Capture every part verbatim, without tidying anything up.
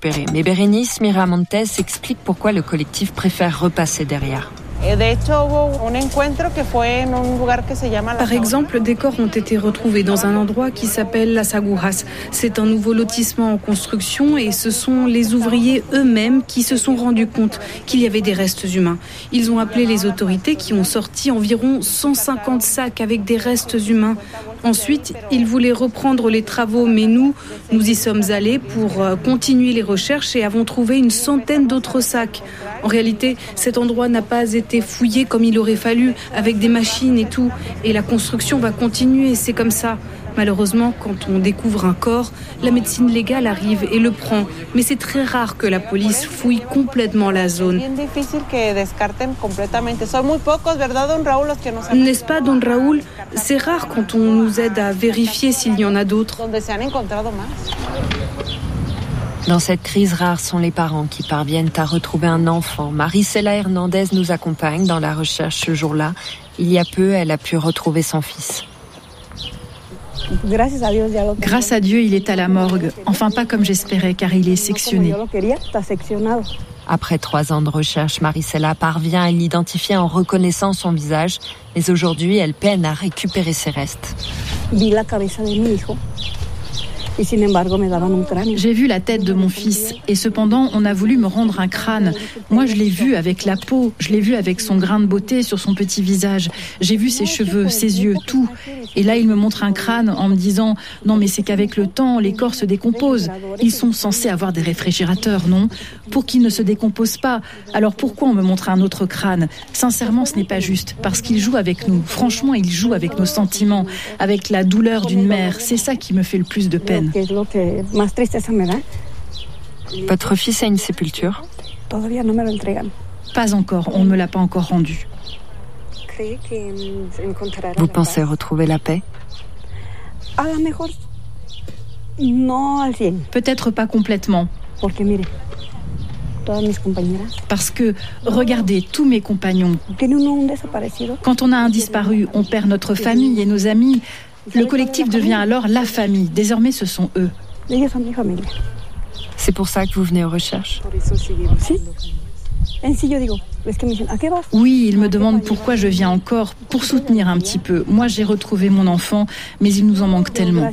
récupérés. Mais Bérénice Miramontes explique pourquoi le collectif préfère repasser derrière. Par exemple, des corps ont été retrouvés dans un endroit qui s'appelle Las Agujas. C'est un nouveau lotissement en construction et ce sont les ouvriers eux-mêmes qui se sont rendus compte qu'il y avait des restes humains. Ils ont appelé les autorités qui ont sorti environ cent cinquante sacs avec des restes humains. Ensuite, ils voulaient reprendre les travaux, mais nous, nous y sommes allés pour continuer les recherches et avons trouvé une centaine d'autres sacs. En réalité, cet endroit n'a pas été fouillé comme il aurait fallu, avec des machines et tout. Et la construction va continuer, c'est comme ça. Malheureusement, quand on découvre un corps, la médecine légale arrive et le prend. Mais c'est très rare que la police fouille complètement la zone. N'est-ce pas, Don Raoul? C'est rare quand on nous aide à vérifier s'il y en a d'autres. Dans cette crise, rares sont les parents qui parviennent à retrouver un enfant. Marisela Hernandez nous accompagne dans la recherche ce jour-là. Il y a peu, elle a pu retrouver son fils. Grâce à Dieu, il est à la morgue. Enfin, pas comme j'espérais, car il est sectionné. Après trois ans de recherche, Marisela parvient à l'identifier en reconnaissant son visage. Mais aujourd'hui, elle peine à récupérer ses restes. J'ai vu la tête de mon fils et cependant on a voulu me rendre un crâne. Moi je l'ai vu avec la peau, je l'ai vu avec son grain de beauté sur son petit visage. J'ai vu ses cheveux, ses yeux, tout. Et là il me montre un crâne en me disant « Non mais c'est qu'avec le temps les corps se décomposent. Ils sont censés avoir des réfrigérateurs, non ? Pour qu'ils ne se décomposent pas. Alors pourquoi on me montre un autre crâne ? Sincèrement ce n'est pas juste parce qu'il joue avec nous. Franchement il joue avec nos sentiments, avec la douleur d'une mère. C'est ça qui me fait le plus de peine. Votre fils a une sépulture ? Pas encore, on ne me l'a pas encore rendu. Vous pensez retrouver la paix ? Peut-être pas complètement. Parce que, regardez, tous mes compagnons, quand on a un disparu, on perd notre famille et nos amis. Le collectif devient alors la famille. Désormais, ce sont eux. C'est pour ça que vous venez aux recherches ? Oui, ils me demandent pourquoi je viens encore, pour soutenir un petit peu. Moi, j'ai retrouvé mon enfant, mais il nous en manque tellement.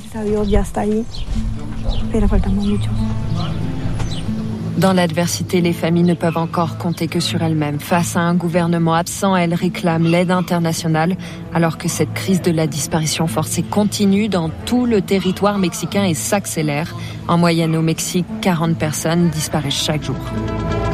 Dans l'adversité, les familles ne peuvent encore compter que sur elles-mêmes. Face à un gouvernement absent, elles réclament l'aide internationale, alors que cette crise de la disparition forcée continue dans tout le territoire mexicain et s'accélère. En moyenne au Mexique, quarante personnes disparaissent chaque jour.